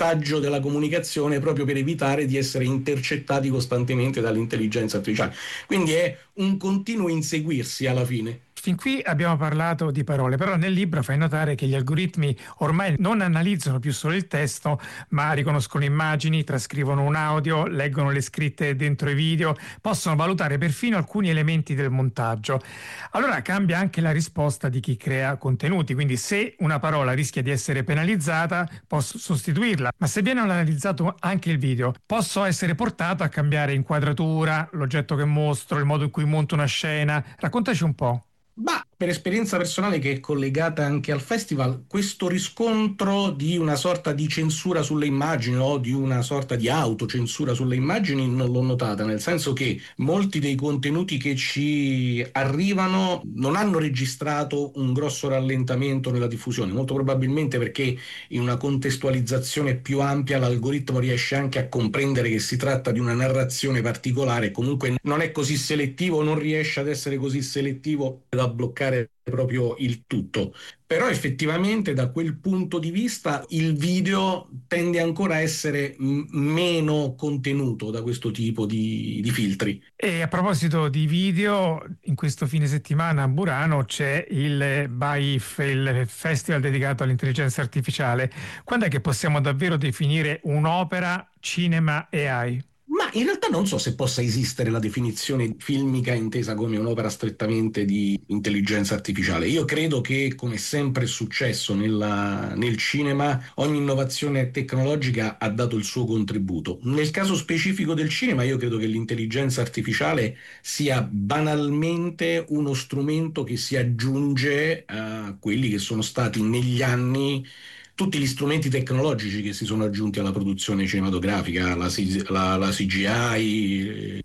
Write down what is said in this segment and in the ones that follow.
montaggio della comunicazione proprio per evitare di essere intercettati costantemente dall'intelligenza artificiale. Quindi è un continuo inseguirsi alla fine. Fin qui abbiamo parlato di parole, però nel libro fai notare che gli algoritmi ormai non analizzano più solo il testo, ma riconoscono immagini, trascrivono un audio, leggono le scritte dentro i video, possono valutare perfino alcuni elementi del montaggio. Allora cambia anche la risposta di chi crea contenuti, quindi se una parola rischia di essere penalizzata, posso sostituirla, ma se viene analizzato anche il video, posso essere portato a cambiare inquadratura, l'oggetto che mostro, il modo in cui monto una scena. Raccontaci un po'. Ma per esperienza personale che è collegata anche al festival, questo riscontro di una sorta di censura sulle immagini o di una sorta di autocensura sulle immagini non l'ho notata, nel senso che molti dei contenuti che ci arrivano non hanno registrato un grosso rallentamento nella diffusione, molto probabilmente perché in una contestualizzazione più ampia l'algoritmo riesce anche a comprendere che si tratta di una narrazione particolare, comunque non è così selettivo, non riesce ad essere così selettivo da bloccare proprio il tutto. Però effettivamente da quel punto di vista il video tende ancora a essere meno contenuto da questo tipo di filtri. E a proposito di video, in questo fine settimana a Burano c'è il BAIF, il festival dedicato all'intelligenza artificiale. Quando è che possiamo davvero definire un'opera cinema AI? Ma in realtà non so se possa esistere la definizione filmica intesa come un'opera strettamente di intelligenza artificiale. Io credo che, come sempre è successo nel cinema, ogni innovazione tecnologica ha dato il suo contributo. Nel caso specifico del cinema, io credo che l'intelligenza artificiale sia banalmente uno strumento che si aggiunge a quelli che sono stati negli anni tutti gli strumenti tecnologici che si sono aggiunti alla produzione cinematografica, la CGI,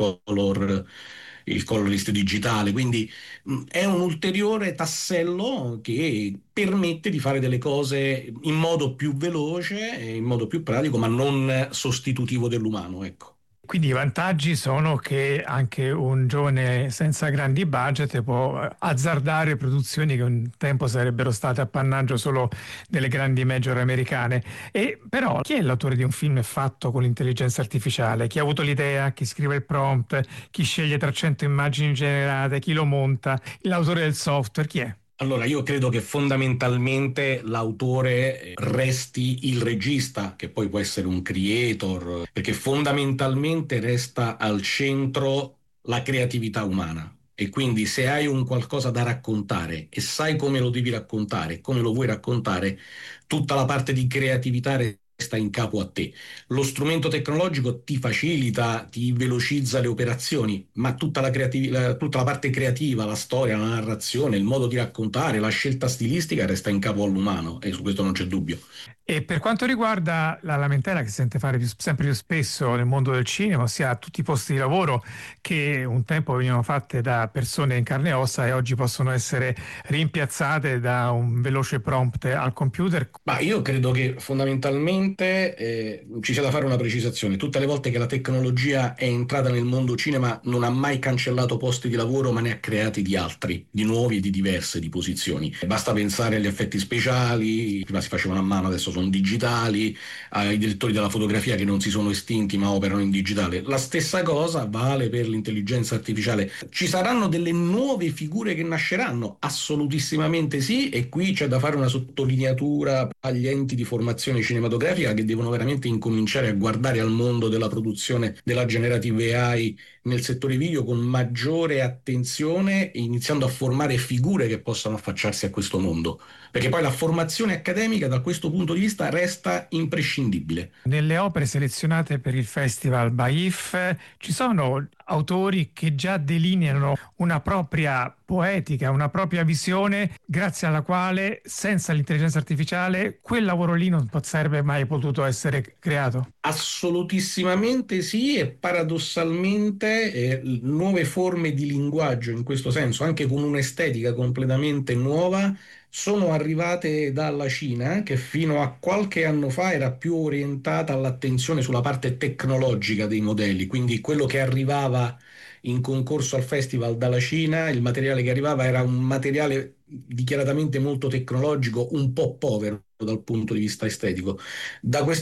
il colorist digitale, quindi è un ulteriore tassello che permette di fare delle cose in modo più veloce e in modo più pratico, ma non sostitutivo dell'umano, ecco. Quindi i vantaggi sono che anche un giovane senza grandi budget può azzardare produzioni che un tempo sarebbero state appannaggio solo delle grandi major americane. E però chi è l'autore di un film fatto con l'intelligenza artificiale? Chi ha avuto l'idea? Chi scrive il prompt? Chi sceglie tra 100 immagini generate? Chi lo monta? L'autore del software? Chi è? Allora, io credo che fondamentalmente l'autore resti il regista, che poi può essere un creator, perché fondamentalmente resta al centro la creatività umana. E quindi se hai un qualcosa da raccontare e sai come lo devi raccontare, come lo vuoi raccontare, tutta la parte di creatività resta in capo a te. Lo strumento tecnologico ti facilita, ti velocizza le operazioni, ma tutta la parte creativa, la storia, la narrazione, il modo di raccontare, la scelta stilistica resta in capo all'umano e su questo non c'è dubbio. E per quanto riguarda la lamentela che si sente fare sempre più spesso nel mondo del cinema, ossia tutti i posti di lavoro che un tempo venivano fatte da persone in carne e ossa e oggi possono essere rimpiazzate da un veloce prompt al computer. Ma io credo che fondamentalmente ci sia da fare una precisazione. Tutte le volte che la tecnologia è entrata nel mondo cinema non ha mai cancellato posti di lavoro, ma ne ha creati di altri, di nuovi e di diverse di posizioni. Basta pensare agli effetti speciali, prima si facevano a mano, adesso sono digitali, ai direttori della fotografia che non si sono estinti ma operano in digitale. La stessa cosa vale per l'intelligenza artificiale. Ci saranno delle nuove figure che nasceranno? Assolutissimamente sì, e qui c'è da fare una sottolineatura agli enti di formazione cinematografica che devono veramente incominciare a guardare al mondo della produzione della generative AI nel settore video con maggiore attenzione, iniziando a formare figure che possano affacciarsi a questo mondo, perché poi la formazione accademica da questo punto di vista resta imprescindibile. Nelle opere selezionate per il Festival BAIF ci sono autori che già delineano una propria poetica, una propria visione grazie alla quale senza l'intelligenza artificiale quel lavoro lì non sarebbe mai potuto essere creato. Assolutissimamente sì, e paradossalmente nuove forme di linguaggio in questo senso, anche con un'estetica completamente nuova, sono arrivate dalla Cina, che fino a qualche anno fa era più orientata all'attenzione sulla parte tecnologica dei modelli, quindi quello che arrivava in concorso al festival dalla Cina, il materiale che arrivava era un materiale dichiaratamente molto tecnologico, un po' povero dal punto di vista estetico. Da questo